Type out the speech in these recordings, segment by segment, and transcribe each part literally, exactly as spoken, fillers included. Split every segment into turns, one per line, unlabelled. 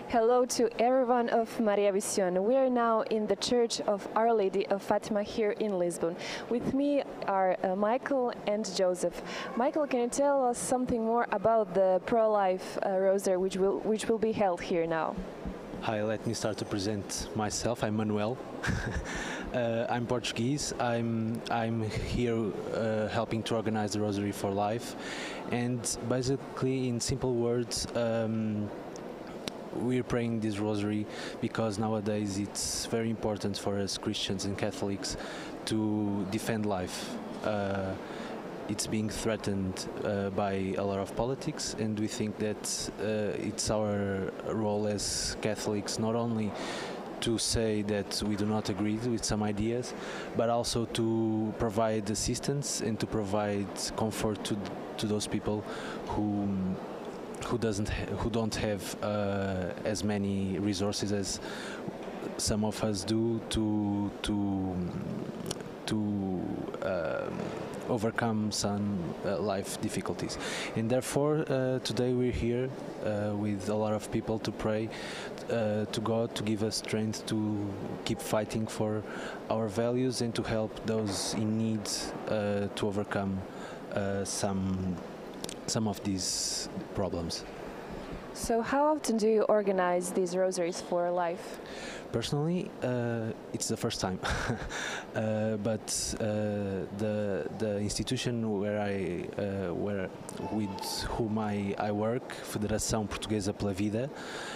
Hello to everyone of Maria Visión. We are now in the Church of Our Lady of Fatima here in Lisbon. With me are uh, Michael and Joseph. Michael, can you tell us something more about the pro-life uh, rosary which will which will be held here now?
Hi, let me start to present myself. I'm Manuel. uh, I'm Portuguese. I'm I'm here uh, helping to organize the Rosary for Life, and basically, in simple words, um, we're praying this Rosary because nowadays it's very important for us Christians and Catholics to defend life. Uh, it's being threatened uh, by a lot of politics, and we think that uh, it's our role as Catholics not only to say that we do not agree with some ideas, but also to provide assistance and to provide comfort to to those people who who doesn't ha- who don't have uh, as many resources as some of us do to to to um, overcome some uh, life difficulties. And therefore uh, today we're here uh, with a lot of people to pray uh, to God to give us strength to keep fighting for our values and to help those in need uh, to overcome uh, some some of these problems.
So how often do you organize these rosaries for life?
Personally, uh, it's the first time, uh, but uh, the the institution where I uh, where with whom I, I work, Federação Portuguesa pela Vida,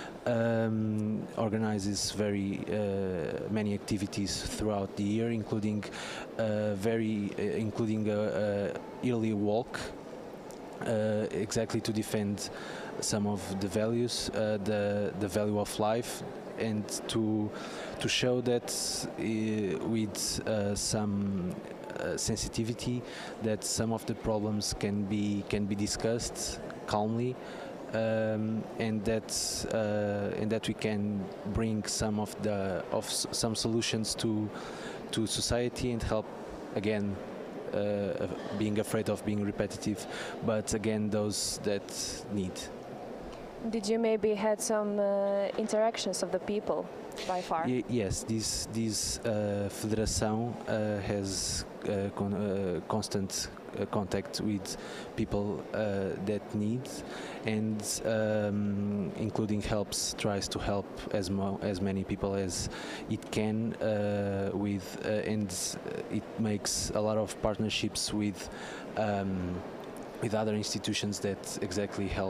um, organizes very uh, many activities throughout the year, including uh, very uh, including a, a yearly walk. Uh, exactly to defend some of the values, uh, the the value of life, and to to show that uh, with uh, some uh, sensitivity that some of the problems can be can be discussed calmly, um, and that uh, and that we can bring some of the of s- some solutions to to society and help again. Uh, being afraid of being repetitive, but again those that need.
Did you maybe had some uh, interactions of the people by far?
Y- yes, this this uh, federação uh, has uh, con- uh, constant uh, contact with people uh, that need, and um, including helps tries to help as mo- as many people as it can uh, with uh, and it makes a lot of partnerships with um, with other institutions that exactly help